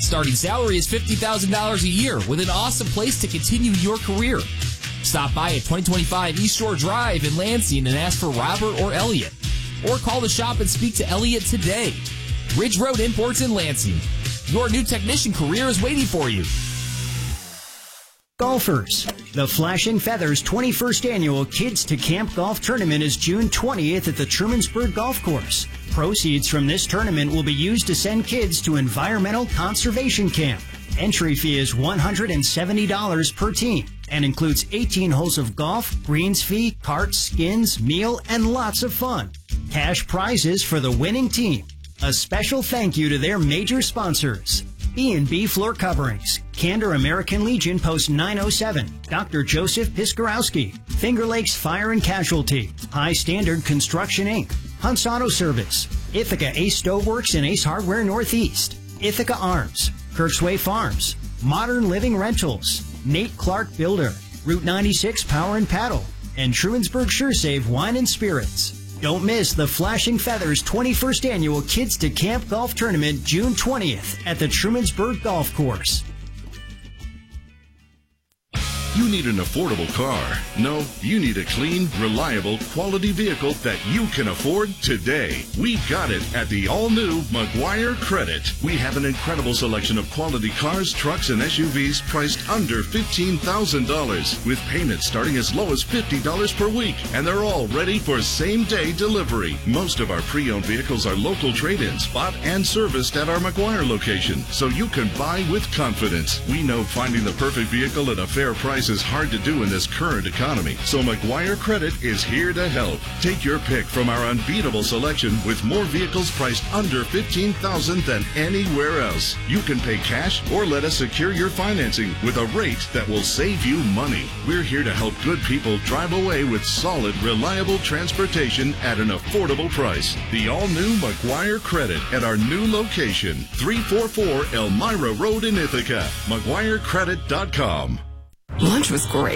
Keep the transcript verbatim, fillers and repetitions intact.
Starting salary is fifty thousand dollars a year with an awesome place to continue your career. Stop by at twenty twenty-five East Shore Drive in Lansing and ask for Robert or Elliot. Or call the shop and speak to Elliot today. Ridge Road Imports in Lansing. Your new technician career is waiting for you. Golfers, the Flashing Feathers twenty-first Annual Kids to Camp Golf Tournament is June twentieth at the Trumansburg Golf Course. Proceeds from this tournament will be used to send kids to Environmental Conservation Camp. Entry fee is one hundred seventy dollars per team and includes eighteen holes of golf, greens fee, carts, skins, meal, and lots of fun. Cash prizes for the winning team. A special thank you to their major sponsors. B and B Floor Coverings, Candor American Legion Post nine oh seven, Doctor Joseph Piskarowski, Finger Lakes Fire and Casualty, High Standard Construction Incorporated, Hunt's Auto Service, Ithaca Ace Stoveworks and Ace Hardware Northeast, Ithaca Arms, Kirksway Farms, Modern Living Rentals, Nate Clark Builder, Route ninety-six Power and Paddle, and Trumansburg SureSave Wine and Spirits. Don't miss the Flashing Feathers twenty-first Annual Kids to Camp Golf Tournament June twentieth at the Trumansburg Golf Course. You need an affordable car. No, you need a clean, reliable, quality vehicle that you can afford today. We've got it at the all-new McGuire Credit. We have an incredible selection of quality cars, trucks, and S U Vs priced under fifteen thousand dollars with payments starting as low as fifty dollars per week. And they're all ready for same-day delivery. Most of our pre-owned vehicles are local trade-ins, bought and serviced at our McGuire location, so you can buy with confidence. We know finding the perfect vehicle at a fair price is hard to do in this current economy, so McGuire Credit is here to help. Take your pick from our unbeatable selection with more vehicles priced under fifteen thousand dollars than anywhere else. You can pay cash or let us secure your financing with a rate that will save you money. We're here to help good people drive away with solid, reliable transportation at an affordable price. The all-new McGuire Credit at our new location, three forty-four Elmira Road in Ithaca. McGuire Credit dot com. Lunch was great.